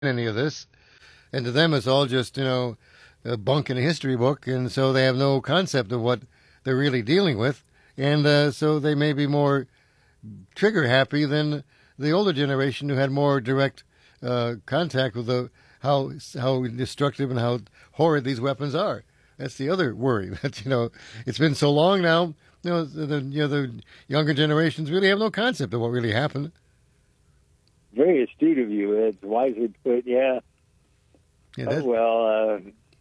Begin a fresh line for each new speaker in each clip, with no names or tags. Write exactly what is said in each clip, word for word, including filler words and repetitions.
any of this, and to them it's all just you know a bunk in a history book, and so they have no concept of what they're really dealing with, and uh, so they may be more trigger happy than the older generation who had more direct uh, contact with the how how destructive and how horrid these weapons are. That's the other worry. That you know it's been so long now. You know the, the you know the younger generations really have no concept of what really happened.
Very astute of you. It's wisely put. Yeah.
Yeah,
oh well. Uh,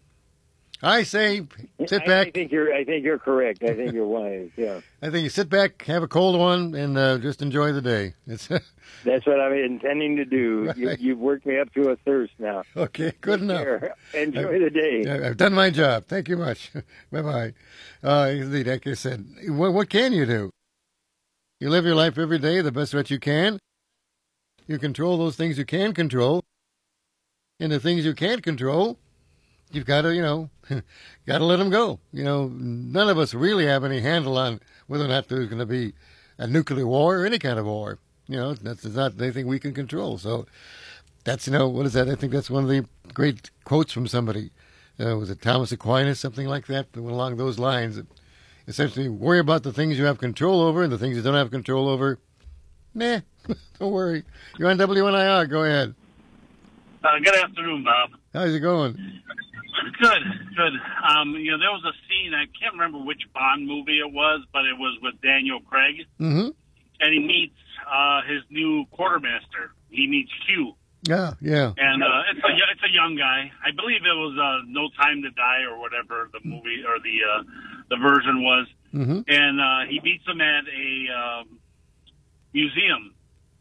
I say, sit
I,
back.
I think you're. I think you're correct. I think you're wise. Yeah.
I think you sit back, have a cold one, and uh, just enjoy the day. It's
That's what I'm intending to do.
Right.
You, you've worked me up to a thirst now.
Okay, good
Take
enough.
care. Enjoy
I,
the day.
I've done my job. Thank you much. Bye bye. Uh, indeed, like I said, what, what can you do? You live your life every day the best that you can. You control those things you can control, and the things you can't control, you've got to, you know, got to let them go. You know, none of us really have any handle on whether or not there's going to be a nuclear war or any kind of war. You know, that's not anything we can control. So that's, you know, what is that? I think that's one of the great quotes from somebody. Uh, was it Thomas Aquinas, something like that, that went along those lines. Essentially, worry about the things you have control over, and the things you don't have control over, nah, don't worry. You're on W N I R. Go ahead.
Uh, good afternoon, Bob.
How's it going?
Good, good. Um, you know, there was a scene, I can't remember which Bond movie it was, but it was with Daniel Craig.
Mm-hmm. And
he meets uh, his new quartermaster. He meets Q.
Yeah, yeah.
And uh, it's a it's a young guy. I believe it was uh, No Time to Die or whatever the movie or the uh, the version was.
Mm-hmm.
And uh, he meets him at a um, museum.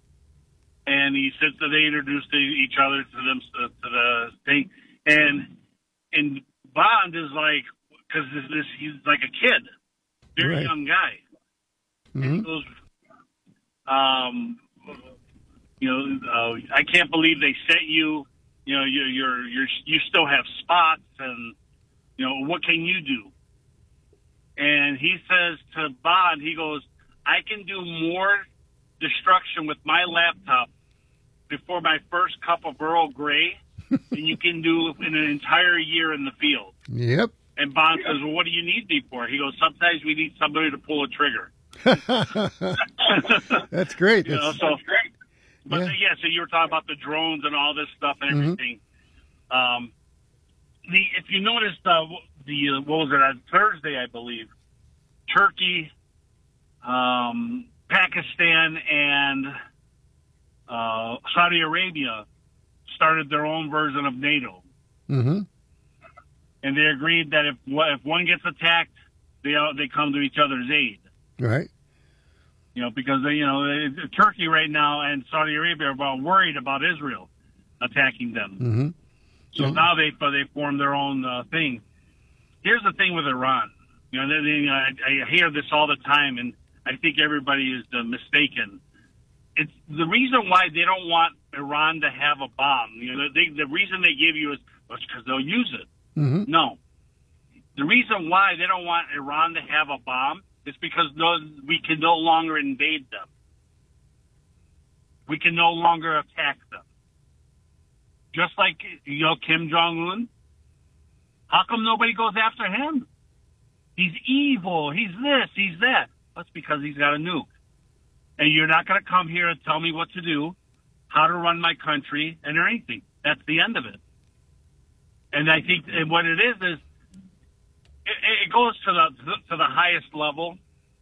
And he sits there, they introduce to each other to them to the thing, and and Bond is like, because this, this he's like a kid, very
right.
young guy.
Mm-hmm.
And he goes, um, you know, uh, I can't believe they sent you. You know, you're you're you're you still have spots, and you know what can you do? And he says to Bond, he goes, I can do more destruction with my laptop before my first cup of Earl Grey than you can do in an entire year in the field.
Yep.
And Bond says, well, what do you need me for? He goes, sometimes we need somebody to pull a trigger.
That's great.
You
That's
know, so, but
yeah.
yeah. yeah, so you were talking about the drones and all this stuff and everything. Mm-hmm. Um, the if you noticed, uh, the uh, what was it on Thursday, I believe, Turkey, um, Pakistan, and uh, Saudi Arabia started their own version of NATO.
Mm-hmm.
And they agreed that if if one gets attacked, they they come to each other's aid.
Right.
You know, because they, you know Turkey right now and Saudi Arabia are about worried about Israel attacking them.
Mm-hmm.
So mm-hmm. now they they form their own uh, thing. Here's the thing with Iran. You know, they, they, you know I, I hear this all the time, and I think everybody is uh, mistaken. It's the reason why they don't want Iran to have a bomb. You know, they, the reason they give you is because they'll use it.
Mm-hmm.
No. The reason why they don't want Iran to have a bomb is because no, we can no longer invade them. We can no longer attack them. Just like, you know, Kim Jong-un. How come nobody goes after him? He's evil. He's this. He's that. That's because he's got a nuke. And you're not going to come here and tell me what to do, how to run my country, and or anything. That's the end of it. And I think and what it is is it, it goes to the to the highest level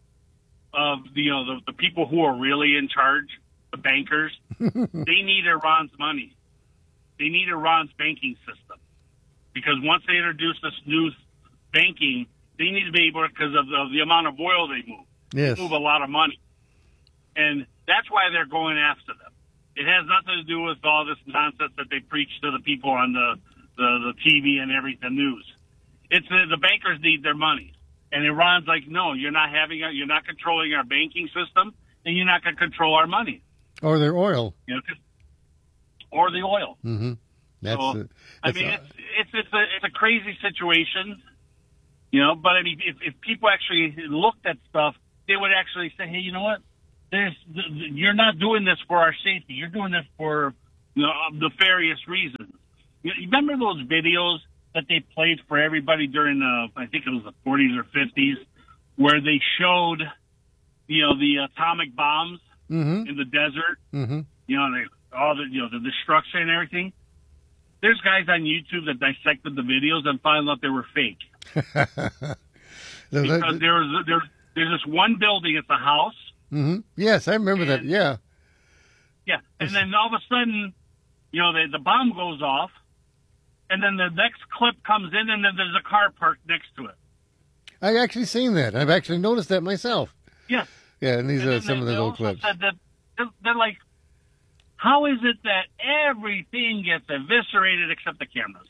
of the, you know the, the people who are really in charge, the bankers. They need Iran's money. They need Iran's banking system because once they introduce this new banking, they need to be able because of the, of the amount of oil they move.
Yes.
They move a lot of money, and that's why they're going after them. It has nothing to do with all this nonsense that they preach to the people on the the, the T V and everything, news. It's the, the bankers need their money. And Iran's like, no, you're not having, a, you're not controlling our banking system, and you're not going to control our money.
Or their oil.
You know, or the oil.
Mm-hmm. That's,
so,
uh, that's
I mean, it's, it's, it's, a, it's a crazy situation, you know, but I mean, if, if people actually looked at stuff, they would actually say, hey, you know what? There's, you're not doing this for our safety. You're doing this for you know, nefarious reasons. You you remember those videos that they played for everybody during the, I think it was the forties or fifties, where they showed, you know, the atomic bombs
Mm-hmm.
in the desert,
Mm-hmm.
you know, they, all the, you know, the destruction and everything. There's guys on YouTube that dissected the videos and found out they were fake.
So
Because
that-
there was, there, there's this one building, it's a house.
Mhm. Yes, I remember that.
And-
Yeah.
Yeah. And then all of a sudden, you know, the, the bomb goes off. And then the next clip comes in, and then there's a car parked next to it.
I've actually seen that. I've actually noticed that myself.
Yes.
Yeah, and these
And
are
then
some
they-
of those
they
old
also
clips.
said that they're, they're like, how is it that everything gets eviscerated except the cameras?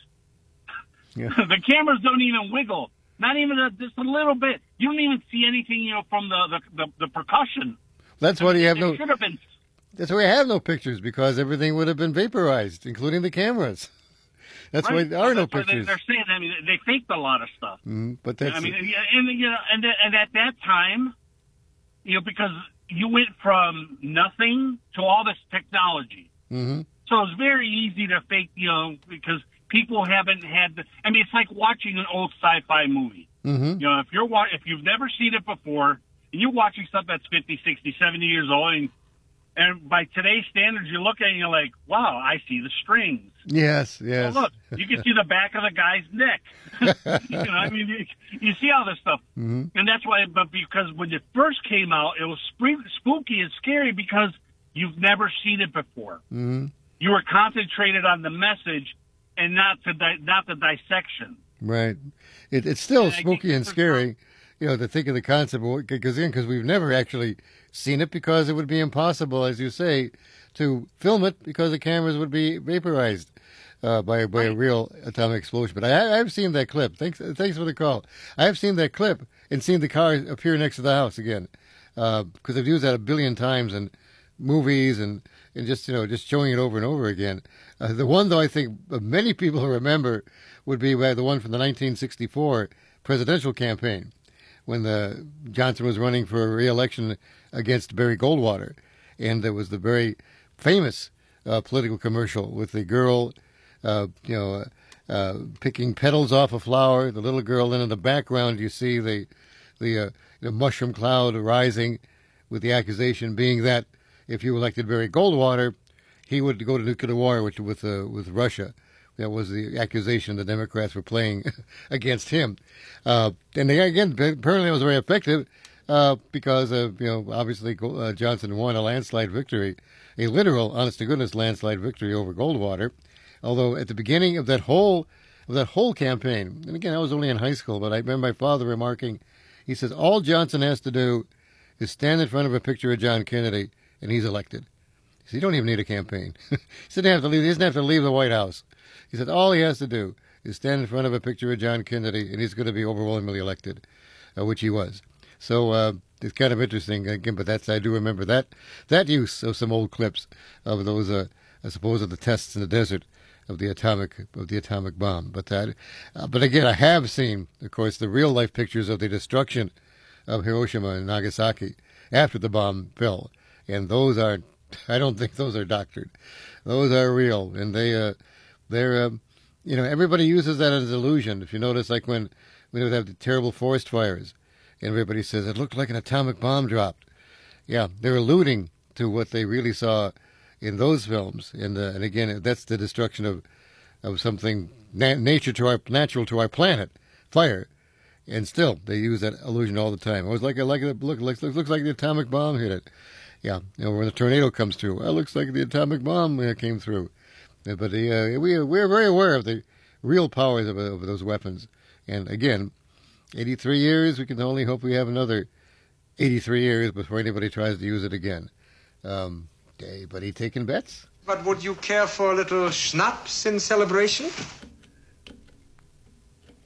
Yeah.
The cameras don't even wiggle, not even a, just a little bit. You don't even see anything, you know, from the the, the, the percussion.
That's why you have
There
no.
should have been.
That's why I have no pictures, because everything would have been vaporized, including the cameras. That's
right?
why there are no
That's why they-
pictures.
They're saying. I mean, they faked a lot of stuff.
Mhm, but that's
I mean, yeah, and you know, and and at that time, you know, because you went from nothing to all this technology,
hmm
so it's very easy to fake, you know, because people haven't had. The, I mean, it's like watching an old sci-fi movie.
hmm
You know, if you're wa- if you've never seen it before, and you're watching stuff that's fifty, sixty, seventy years old, and, and by today's standards, you look at it and you're like, wow, I see the strings.
Yes, yes.
Oh, look, you can see the back of the guy's neck. you know, I mean, you, you see all this stuff.
hmm
And that's why, but because when it first came out, it was spre- spooky and scary because you've never seen it before.
hmm
You were concentrated on the message and not the di- not the dissection.
Right. It, it's still
And I
spooky
think
and
for
scary, you know, to think of the concept of because in because we've never actually seen it, because it would be impossible, as you say, to film it because the cameras would be vaporized uh, by by a
Right.
real atomic explosion. But I, I've seen that clip. Thanks, thanks for the call. I have seen that clip and seen the car appear next to the house again, because I've used that a billion times in movies and and just you know just showing it over and over again. Uh, the one though I think many people remember would be uh, the one from the nineteen sixty-four presidential campaign when the Johnson was running for re-election against Barry Goldwater, and there was the very famous uh, political commercial with the girl, uh, you know, uh, uh, picking petals off a flower. The little girl, and in the background you see the the, uh, the mushroom cloud rising, with the accusation being that if you elected Barry Goldwater, he would go to nuclear war with with uh, with Russia. That was the accusation the Democrats were playing against him. Uh, and they, again, apparently it was very effective uh, because, of, you know, obviously uh, Johnson won a landslide victory, a literal, honest-to-goodness landslide victory over Goldwater. Although at the beginning of that whole of that whole campaign, and again, I was only in high school, but I remember my father remarking, he says, all Johnson has to do is stand in front of a picture of John Kennedy, and he's elected. He said, you don't even need a campaign. he said, he, have to leave, he doesn't have to leave the White House. He said, all he has to do is stand in front of a picture of John Kennedy, and he's going to be overwhelmingly elected, uh, which he was. So uh, it's kind of interesting, again, but that's I do remember that that use of some old clips of those, uh, I suppose, of the tests in the desert of the atomic of the atomic bomb. But that, uh, but again, I have seen, of course, the real life pictures of the destruction of Hiroshima and Nagasaki after the bomb fell, and those are, I don't think those are doctored. Those are real, and they. Uh, They're, uh, you know, everybody uses that as an illusion. If you notice, like when we would have the terrible forest fires, and everybody says it looked like an atomic bomb dropped. Yeah, they're alluding to what they really saw in those films. And uh, and again, that's the destruction of of something na- nature to our natural to our planet, fire. And still, they use that illusion all the time. It was like like it look looks looks like the atomic bomb hit it. Yeah, you know, when the tornado comes through, well, it looks like the atomic bomb uh, came through. But uh, we we're very aware of the real powers of, of those weapons. And again, eighty-three years. We can only hope we have another eighty-three years before anybody tries to use it again. Um, anybody taking bets?
But would you care for a little schnapps in celebration?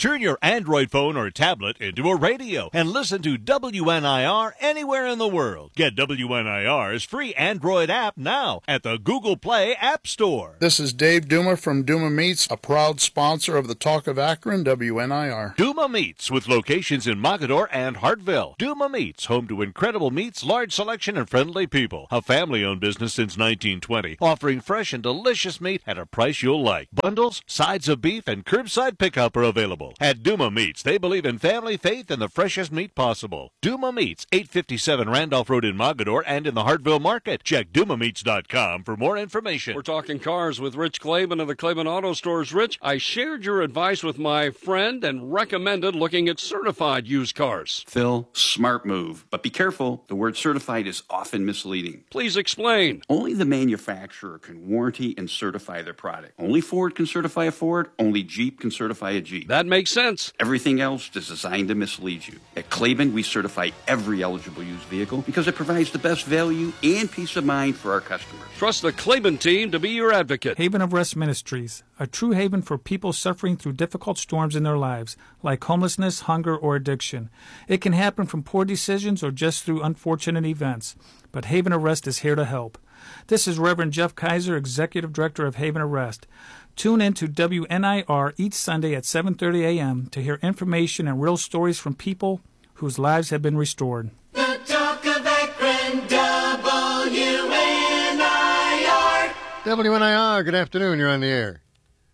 Turn your Android phone or tablet into a radio and listen to W N I R anywhere in the world. Get W N I R's free Android app now at the Google Play App Store.
This is Dave Duma from Duma Meats, a proud sponsor of the Talk of Akron, W N I R.
Duma Meats, with locations in Mogadore and Hartville. Duma Meats, home to incredible meats, large selection, and friendly people. A family-owned business since nineteen twenty, offering fresh and delicious meat at a price you'll like. Bundles, sides of beef, and curbside pickup are available. At Duma Meats, they believe in family, faith, and the freshest meat possible. Duma Meats, eight fifty-seven Randolph Road in Mogadore and in the Hartville Market. Check Duma Meats dot com for more information.
We're talking cars with Rich Claiborne of the Claiborne Auto Stores. Rich, I shared your advice with my friend and recommended looking at certified used cars.
Phil, smart move. But be careful, the word certified is often misleading.
Please explain.
Only the manufacturer can warranty and certify their product. Only Ford can certify a Ford, only Jeep can certify a Jeep.
That makes sense.
Everything else is designed to mislead you. At Claiborne, we certify every eligible used vehicle because it provides the best value and peace of mind for our customers.
Trust the Claiborne team to be your advocate.
Haven of Rest Ministries, a true haven for people suffering through difficult storms in their lives, like homelessness, hunger, or addiction. It can happen from poor decisions or just through unfortunate events, but Haven of Rest is here to help. This is Reverend Jeff Kaiser, Executive Director of Haven of Rest. Tune in to W N I R each Sunday at seven thirty a.m. to hear information and real stories from people whose lives have been restored.
The Talk of Akron, W N I R.
W N I R, good afternoon. You're on the air.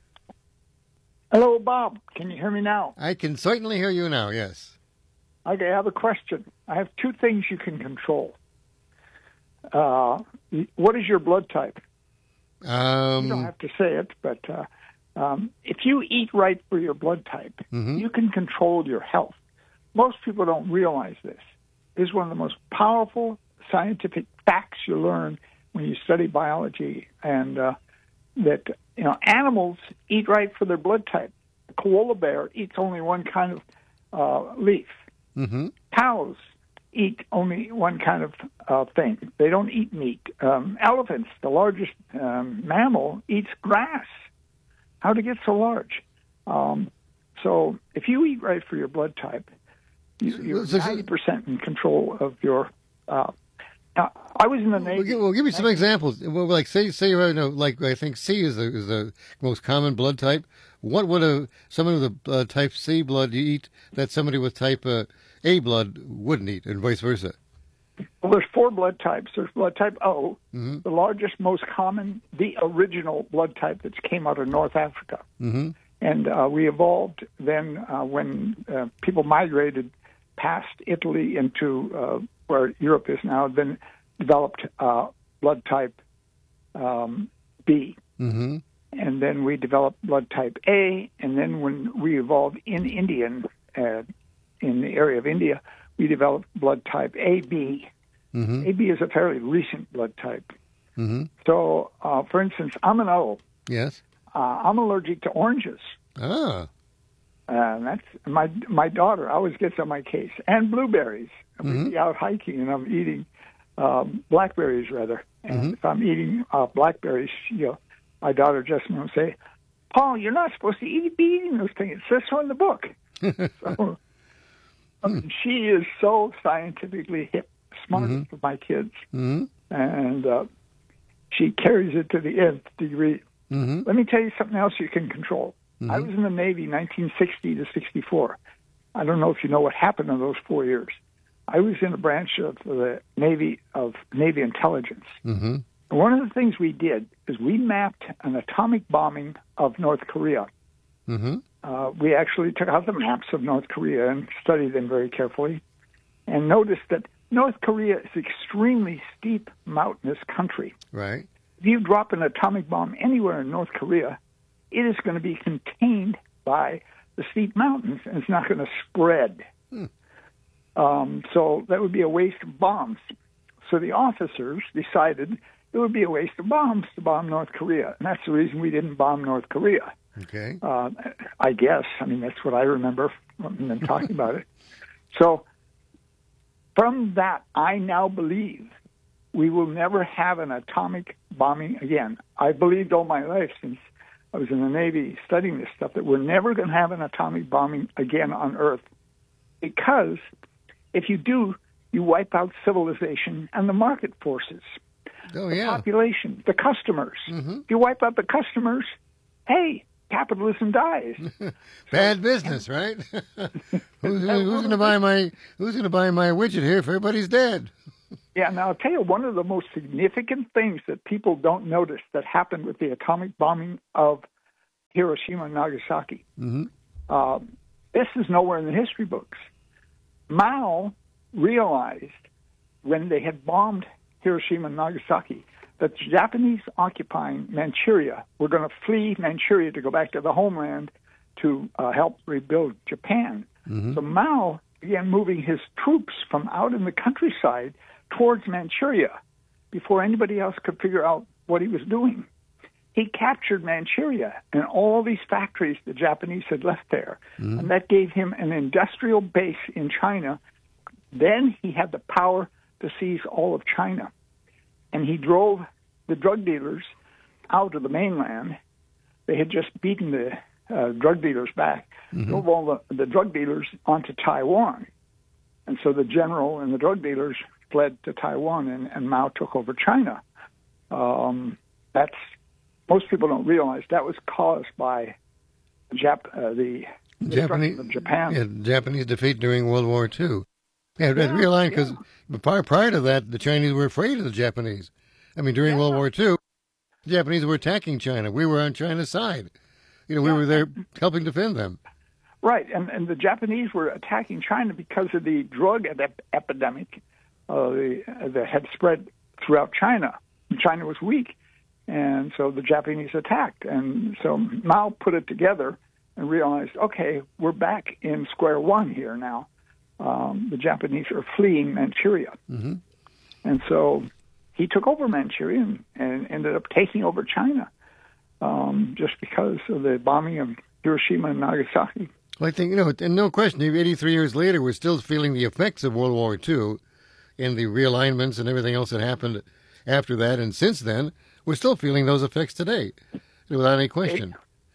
Hello, Bob. Can you hear me now?
I can certainly hear you now, yes.
Okay, I have a question. I have two things you can control. Uh, what is your blood type?
Um,
you don't have to say it, but uh, um, if you eat right for your blood type,
mm-hmm.
you can control your health. Most people don't realize this. This is one of the most powerful scientific facts you learn when you study biology, and uh, that you know animals eat right for their blood type. The koala bear eats only one kind of uh, leaf.
Mm-hmm.
Cows eat only one kind of uh, thing. They don't eat meat. Um, elephants, the largest um, mammal, eats grass. How to get so large? Um, so if you eat right for your blood type, you, you're ninety percent in control of your. Uh, now, I was in the Navy.
Well, give, well, give me some examples. Well, like say, say, you know, like I think C is the is the most common blood type. What would a someone with a uh, type C blood eat that somebody with type uh, A blood wouldn't eat, and vice versa?
Well, there's four blood types. There's blood type O,
mm-hmm.
the largest, most common, the original blood type that came out of North Africa.
Mm-hmm.
And uh, we evolved then uh, when uh, people migrated past Italy into uh, where Europe is now, then developed uh, blood type um, B.
Mm-hmm.
And then we developed blood type A. And then when we evolved in Indian, uh, in the area of India, we developed blood type A B.
Mm-hmm.
A B is a fairly recent blood type.
Mm-hmm.
So, uh, for instance, I'm an O.
Yes.
Uh, I'm allergic to oranges.
Ah.
Uh, that's my my daughter always gets on my case. And blueberries.
Mm-hmm.
We'd be out hiking, and I'm eating um, blackberries, rather. And
Mm-hmm.
if I'm eating uh, blackberries, you know, my daughter Justin will say, "Paul, you're not supposed to eat, be eating those things. It says so in the book." So, I mean, she is so scientifically hip, smartest
Mm-hmm.
of my kids,
Mm-hmm.
and uh, she carries it to the nth degree.
Mm-hmm.
Let me tell you something else you can control.
Mm-hmm.
I was in the Navy nineteen sixty to sixty-four. I don't know if you know what happened in those four years. I was in a branch of the Navy of Navy intelligence.
Mm-hmm.
And one of the things we did is we mapped an atomic bombing of North Korea.
Mm-hmm.
Uh, we actually took out the maps of North Korea and studied them very carefully, and noticed that North Korea is an extremely steep, mountainous country.
Right.
If you drop an atomic bomb anywhere in North Korea, it is going to be contained by the steep mountains, and it's not going to spread.
Hmm.
Um, so that would be a waste of bombs. So the officers decided it would be a waste of bombs to bomb North Korea, and that's the reason we didn't bomb North Korea.
Okay.
Uh, I guess. I mean, that's what I remember from them talking about it. So from that, I now believe we will never have an atomic bombing again. I believed all my life since I was in the Navy studying this stuff, that we're never going to have an atomic bombing again on Earth, because if you do, you wipe out civilization and the market forces,
oh,
the
yeah.
population, the customers.
Mm-hmm.
If you wipe out the customers, hey, capitalism dies.
Bad business, right? who's who's going to buy my Who's going to buy my widget here if everybody's dead?
Yeah, now I'll tell you, one of the most significant things that people don't notice that happened with the atomic bombing of Hiroshima and Nagasaki.
Mm-hmm.
Uh, this is nowhere in the history books. Mao realized when they had bombed Hiroshima and Nagasaki that the Japanese occupying Manchuria were going to flee Manchuria to go back to the homeland to uh, help rebuild Japan.
Mm-hmm.
So Mao began moving his troops from out in the countryside towards Manchuria before anybody else could figure out what he was doing. He captured Manchuria and all these factories the Japanese had left there,
mm-hmm.
and that gave him an industrial base in China. Then he had the power to seize all of China. And he drove the drug dealers out of the mainland. They had just beaten the uh, drug dealers back,
mm-hmm.
drove all the, the drug dealers onto Taiwan. And so the general and the drug dealers fled to Taiwan, and, and Mao took over China. Um, that's most people don't realize that was caused by Jap- uh, the
Japanese
of Japan.
Yeah, Japanese defeat during World War Two. Yeah, yeah realize because yeah. prior, prior to that, the Chinese were afraid of the Japanese. I mean, during yeah. World War Two, the Japanese were attacking China. We were on China's side. You know, we yeah. were there helping defend them.
Right, and and the Japanese were attacking China because of the drug ep- epidemic uh, the, uh, that had spread throughout China. China was weak, and so the Japanese attacked. And so Mao put it together and realized, okay, we're back in square one here now. Um, the Japanese are fleeing Manchuria.
Mm-hmm.
And so he took over Manchuria and, and ended up taking over China um, just because of the bombing of Hiroshima and Nagasaki.
Well, I think, you know, and no question, eighty-three years later, we're still feeling the effects of World War Two and the realignments and everything else that happened after that. And since then, we're still feeling those effects today, without any question.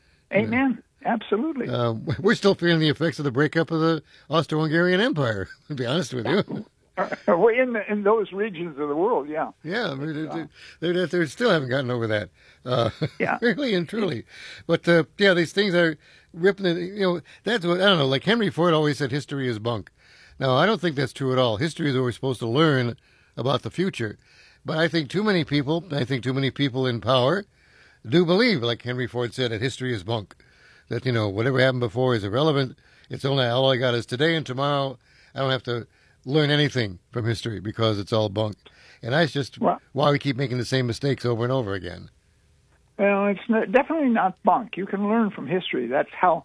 Amen. Absolutely.
Uh, we're still feeling the effects of the breakup of the Austro-Hungarian Empire, to be honest with you.
We're in, the, in those regions of the world, yeah.
Yeah, I mean, they, they, they still haven't gotten over that. Uh,
yeah.
Really and truly. But, uh, yeah, these things are ripping it. You know, that's what, I don't know, like Henry Ford always said history is bunk. Now, I don't think that's true at all. History is where we're supposed to learn about the future. But I think too many people, I think too many people in power do believe, like Henry Ford said, that history is bunk. That, you know, whatever happened before is irrelevant. It's only all I got is today and tomorrow. I don't have to learn anything from history because it's all bunk. And that's just well, why we keep making the same mistakes over and over again.
Well, it's not, definitely not bunk. You can learn from history. That's how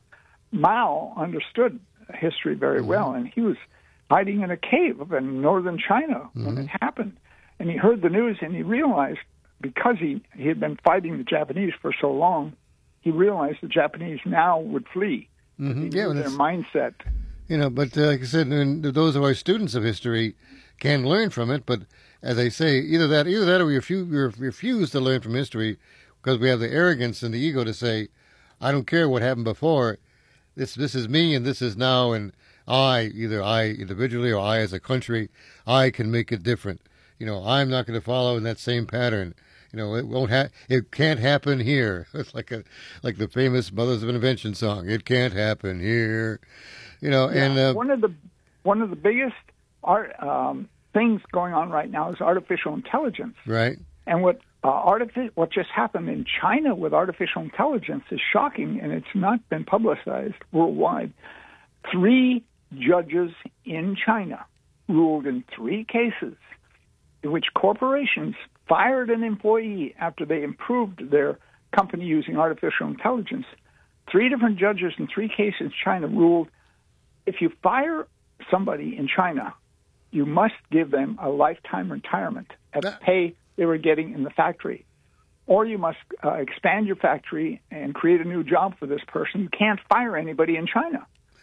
Mao understood history very mm-hmm. well. And he was hiding in a cave in northern China when mm-hmm. it happened. And he heard the news and he realized, because he, he had been fighting the Japanese for so long, he realized the Japanese now would flee.
Mm-hmm.
He
yeah,
knew their mindset.
You know, but uh, like I said, those of our students of history can learn from it. But as I say, either that, either that, or we refuse, we refuse to learn from history because we have the arrogance and the ego to say, "I don't care what happened before. This, this is me, and this is now, and I, either I individually or I as a country, I can make it different. You know, I'm not going to follow in that same pattern." You know, it won't ha- it can't happen here. It's like a like the famous Mothers of Invention song. It can't happen here. You know,
yeah,
and uh,
one of the one of the biggest art um, things going on right now is artificial intelligence.
Right.
And what uh, artific- what just happened in China with artificial intelligence is shocking, and it's not been publicized worldwide. Three judges in China ruled in three cases in which corporations fired an employee after they improved their company using artificial intelligence. Three different judges in three cases in China ruled if you fire somebody in China, you must give them a lifetime retirement at the pay they were getting in the factory. Or you must uh, expand your factory and create a new job for this person. You can't fire anybody in China.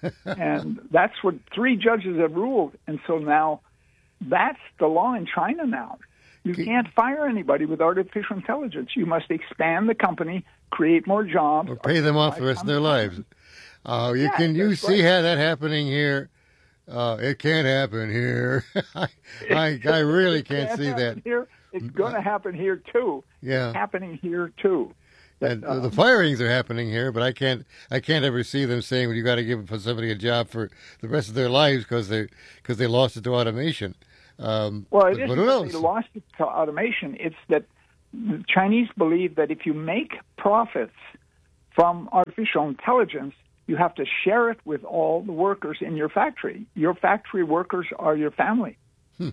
And that's what three judges have ruled. And so now that's the law in China now. You can't fire anybody with artificial intelligence. You must expand the company, create more jobs.
Or pay them off the rest of their lives. Oh, uh, you yeah, can you see right. how that happening here? Uh, it can't happen here. I, I I really can't, can't see that.
Here. It's going to happen here too.
Yeah,
it's happening here too.
And um, the firings are happening here, but I can't I can't ever see them saying, "Well, you got to give somebody a job for the rest of their lives because they because they lost it to automation." Um,
well, it
but,
isn't
but
that they lost it to automation. It's that the Chinese believe that if you make profits from artificial intelligence, you have to share it with all the workers in your factory. Your factory workers are your family.
Hmm.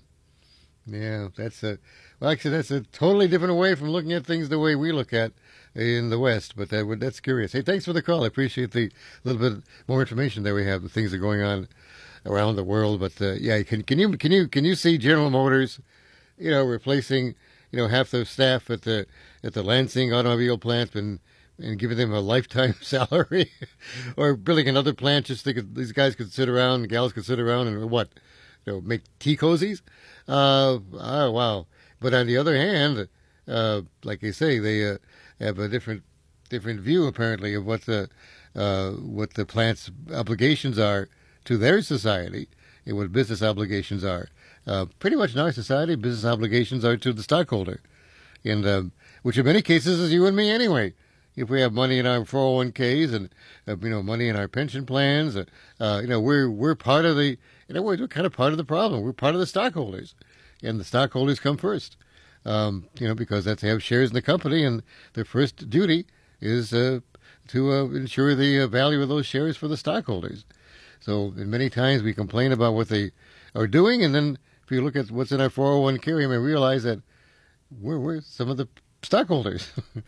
Yeah, that's a well. Actually, that's a totally different way from looking at things the way we look at in the West. But that, that's curious. Hey, thanks for the call. I appreciate the little bit more information that we have. The things that are going on around the world. But uh, yeah, can can you can you can you see General Motors, you know, replacing you know half the staff at the at the Lansing automobile plant and and giving them a lifetime salary, or building another plant just so these guys could sit around, gals could sit around and what, you know, make tea cozies? Uh, oh, wow. But on the other hand, uh, like they say, they uh, have a different different view apparently of what the uh, what the plant's obligations are to their society and what business obligations are. Uh, pretty much in our society, business obligations are to the stockholder, and um, which in many cases is you and me anyway. If we have money in our four oh one k's and uh, you know money in our pension plans, uh, uh, you know we're we're part of the in a way we're kind of part of the problem. We're part of the stockholders, and the stockholders come first. Um, you know because that's they have shares in the company, and their first duty is uh, to uh, ensure the uh, value of those shares for the stockholders. So, and many times we complain about what they are doing, and then if you look at what's in our four oh one k, we may realize that we're we're some of the stockholders.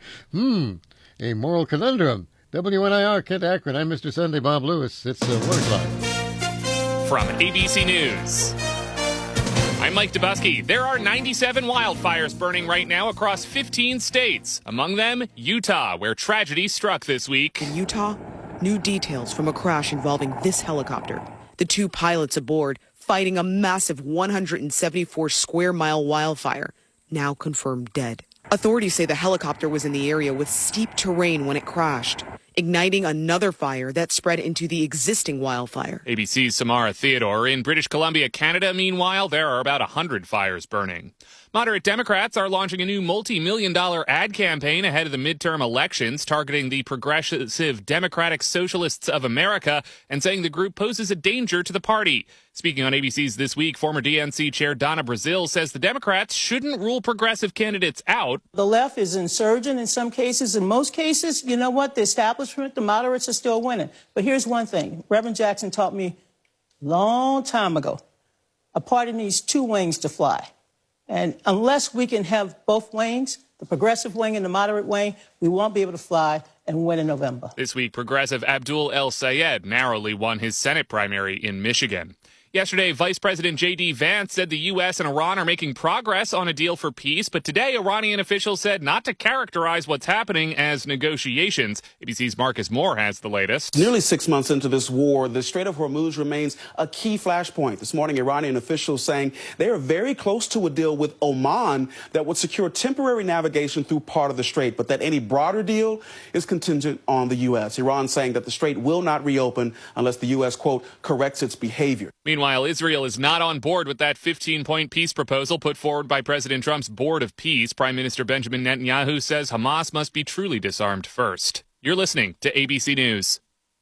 hmm. A moral conundrum. W N I R, Kent Akron. I'm Mister Sunday, Bob Lewis. It's uh, one o'clock.
From A B C News, I'm Mike Dubusky. There are ninety-seven wildfires burning right now across fifteen states. Among them, Utah, where tragedy struck this week.
In Utah, new details from a crash involving this helicopter. The two pilots aboard fighting a massive one hundred seventy-four square mile wildfire, now confirmed dead. Authorities say the helicopter was in the area with steep terrain when it crashed, igniting another fire that spread into the existing wildfire.
A B C's Samara Theodore. In British Columbia, Canada, meanwhile, there are about one hundred fires burning. Moderate Democrats are launching a new multi-million dollar ad campaign ahead of the midterm elections, targeting the Progressive Democratic Socialists of America and saying the group poses a danger to the party. Speaking on A B C's This Week, former D N C Chair Donna Brazile says the Democrats shouldn't rule progressive candidates out.
The left is insurgent in some cases. In most cases, you know what? The establishment, the moderates are still winning. But here's one thing. Reverend Jackson taught me a long time ago. A party needs two wings to fly. And unless we can have both wings, the progressive wing and the moderate wing, we won't be able to fly and win in November.
This week, progressive Abdul El Sayed narrowly won his Senate primary in Michigan. Yesterday, Vice President J D Vance said the U S and Iran are making progress on a deal for peace, but today Iranian officials said not to characterize what's happening as negotiations. A B C's Marcus Moore has the latest.
Nearly six months into this war, the Strait of Hormuz remains a key flashpoint. This morning, Iranian officials saying they are very close to a deal with Oman that would secure temporary navigation through part of the strait, but that any broader deal is contingent on the U S. Iran saying that the strait will not reopen unless the U S, quote, corrects its behavior.
Meanwhile, Israel is not on board with that fifteen-point peace proposal put forward by President Trump's Board of Peace. Prime Minister Benjamin Netanyahu says Hamas must be truly disarmed first. You're listening to A B C News.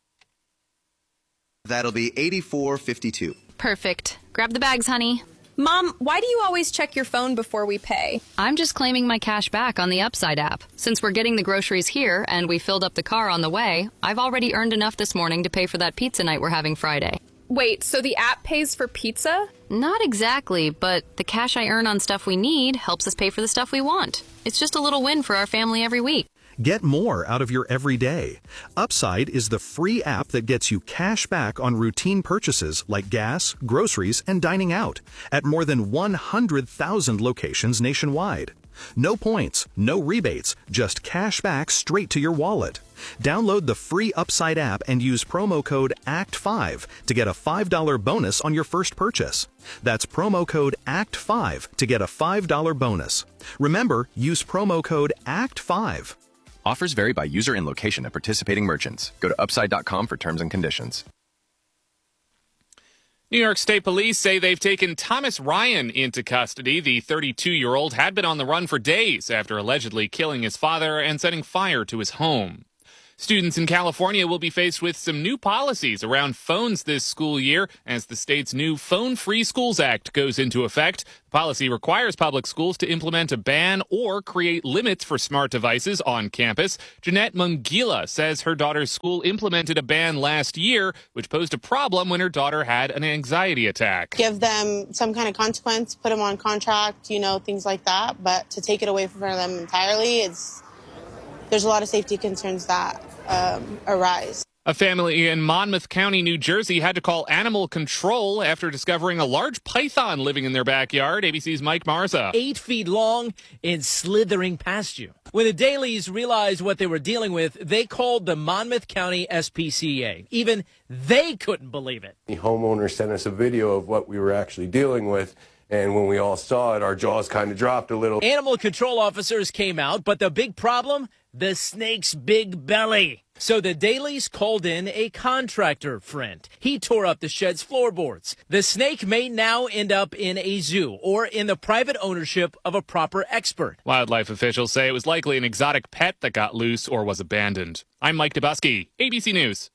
That'll be eighty-four fifty-two.
Perfect. Grab the bags, honey.
Mom, why do you always check your phone before we pay?
I'm just claiming my cash back on the Upside app. Since we're getting the groceries here and we filled up the car on the way, I've already earned enough this morning to pay for that pizza night we're having Friday.
Wait, so the app pays for pizza?
Not exactly, but the cash I earn on stuff we need helps us pay for the stuff we want. It's just a little win for our family every week.
Get more out of your everyday. Upside is the free app that gets you cash back on routine purchases like gas, groceries, and dining out at more than one hundred thousand locations nationwide. No points, no rebates, just cash back straight to your wallet. Download the free Upside app and use promo code A C T five to get a five dollars bonus on your first purchase. That's promo code A C T five to get a five dollars bonus. Remember, use promo code A C T five.
Offers vary by user and location at participating merchants. Go to upside dot com for terms and conditions.
New York State Police say they've taken Thomas Ryan into custody. The thirty-two-year-old had been on the run for days after allegedly killing his father and setting fire to his home. Students in California will be faced with some new policies around phones this school year as the state's new Phone-Free Schools Act goes into effect. The policy requires public schools to implement a ban or create limits for smart devices on campus. Jeanette Mungila says her daughter's school implemented a ban last year, which posed a problem when her daughter had an anxiety attack.
Give them some kind of consequence, put them on contract, you know, things like that. But to take it away from them entirely, it's there's a lot of safety concerns that um, arise.
A family in Monmouth County, New Jersey, had to call animal control after discovering a large python living in their backyard. A B C's Mike Marza.
Eight feet long and slithering past you. When the Dailies realized what they were dealing with, they called the Monmouth County S P C A. Even they couldn't believe it.
The homeowner sent us a video of what we were actually dealing with. And when we all saw it, our jaws kind of dropped a little.
Animal control officers came out, but the big problem? The snake's big belly. So the Dailies called in a contractor friend. He tore up the shed's floorboards. The snake may now end up in a zoo or in the private ownership of a proper expert.
Wildlife officials say it was likely an exotic pet that got loose or was abandoned. I'm Mike Dubusky, A B C News.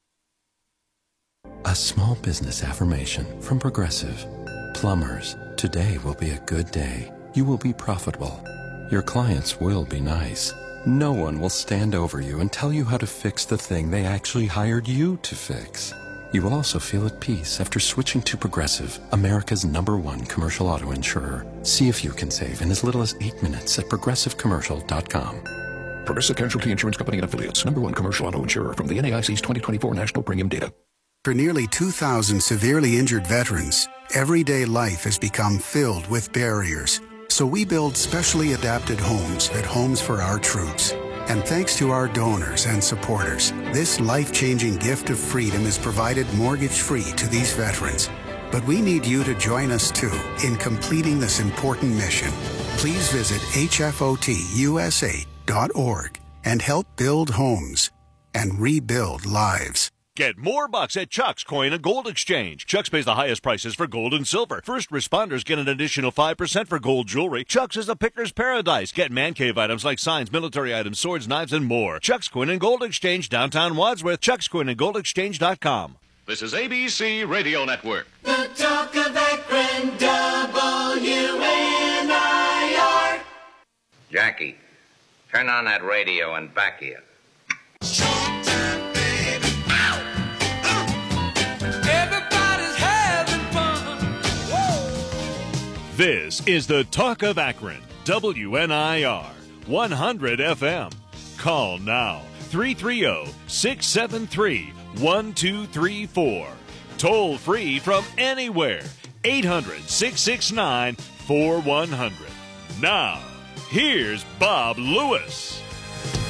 A small business affirmation from Progressive. Plumbers, today will be a good day. You will be profitable. Your clients will be nice. No one will stand over you and tell you how to fix the thing they actually hired you to fix. You will also feel at peace after switching to Progressive, America's number one commercial auto insurer. See if you can save in as little as eight minutes at progressive commercial dot com.
Progressive Casualty Insurance Company and Affiliates, number one commercial auto insurer from the N A I C's twenty twenty-four National Premium Data.
For nearly two thousand severely injured veterans, everyday life has become filled with barriers. So we build specially adapted homes at Homes for Our Troops. And thanks to our donors and supporters, this life-changing gift of freedom is provided mortgage-free to these veterans. But we need you to join us, too, in completing this important mission. Please visit H F O T U S A dot org and help build homes and rebuild lives.
Get more bucks at Chuck's Coin and Gold Exchange. Chuck's pays the highest prices for gold and silver. First responders get an additional five percent for gold jewelry. Chuck's is a picker's paradise. Get man cave items like signs, military items, swords, knives, and more. Chuck's Coin and Gold Exchange, downtown Wadsworth. Chuck's Coin and Gold Exchange dot com.
This is A B C Radio Network.
The Talk of Akron, W N I R.
Jackie, turn on that radio and back here.
This is the Talk of Akron, W N I R, one hundred F M. Call now, three three zero, six seven three, one two three four. Toll free from anywhere, eight hundred, six six nine, four one zero zero. Now, here's Bob Lewis.